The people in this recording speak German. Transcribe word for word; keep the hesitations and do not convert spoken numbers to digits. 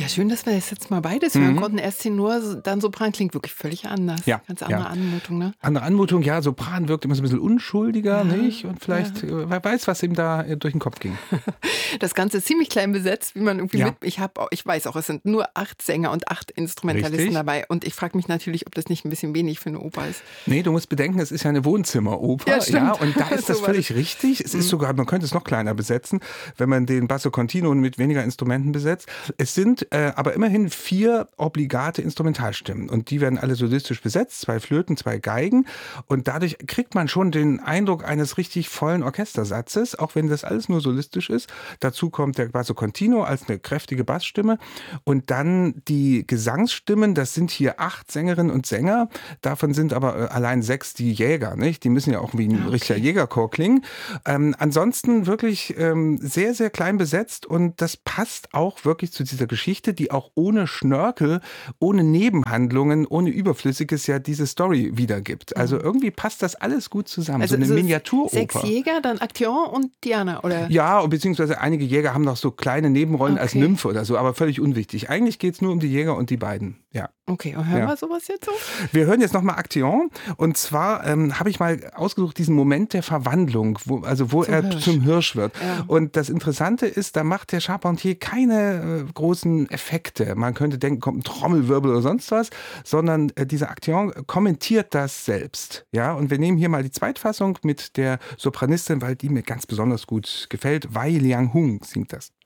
Ja, schön, dass wir das jetzt mal beides hören konnten. Erst Tenor, dann Sopran klingt wirklich völlig anders. Ja, Ganz andere ja. Anmutung, ne? Andere Anmutung, ja, Sopran wirkt immer so ein bisschen unschuldiger, Ja, nicht? Und vielleicht, ja. äh, wer weiß, was ihm da äh, durch den Kopf ging. Das Ganze ist ziemlich klein besetzt, wie man irgendwie Ja. mit. Ich habe, ich weiß auch, es sind nur acht Sänger und acht Instrumentalisten Richtig. dabei. Und ich frage mich natürlich, ob das nicht ein bisschen wenig für eine Oper ist. Nee, du musst bedenken, es ist ja eine Wohnzimmeroper. Ja, stimmt. Und da ist das So war völlig richtig. Es ist sogar, man könnte es noch kleiner besetzen, wenn man den Basso Continuo mit weniger Instrumenten besetzt. Es sind äh, aber immerhin vier obligate Instrumentalstimmen. Und die werden alle solistisch besetzt. Zwei Flöten, zwei Geigen. Und dadurch kriegt man schon den Eindruck eines richtig vollen Orchestersatzes, auch wenn das alles nur solistisch ist. Dazu kommt der Basso Continuo als eine kräftige Bassstimme. Und dann die Gesangsstimmen, das sind hier acht Sängerinnen und Sänger. Davon sind aber äh, allein sechs die Jäger, nicht? Die müssen ja auch wie ein Okay. richtiger Jägerchor klingen. Ähm, ansonsten wirklich ähm, sehr, sehr klein besetzt und das passt auch wirklich zu dieser Geschichte, die auch ohne Schnörkel, ohne Nebenhandlungen, ohne Überflüssiges ja diese Story wiedergibt. Also irgendwie passt das alles gut zusammen. Also so eine so Miniaturoper. Sechs Jäger, dann Aktion und Diana, oder? Ja, beziehungsweise einige Jäger haben noch so kleine Nebenrollen als Okay. Nymphe oder so, aber völlig unwichtig. Eigentlich geht es nur um die Jäger und die beiden. Ja. Okay, und hören Ja. wir sowas jetzt so? Wir hören jetzt nochmal Action. Und zwar ähm, habe ich mal ausgesucht, diesen Moment der Verwandlung, wo, also wo Zum er Hirsch. zum Hirsch wird. Ja. Und das Interessante ist, da macht der Charpentier keine äh, großen Effekte. Man könnte denken, kommt ein Trommelwirbel oder sonst was, sondern äh, dieser Action kommentiert das selbst. Ja, und wir nehmen hier mal die Zweitfassung mit der Sopranistin, weil die mir ganz besonders gut gefällt. Wei Liang Hung singt das.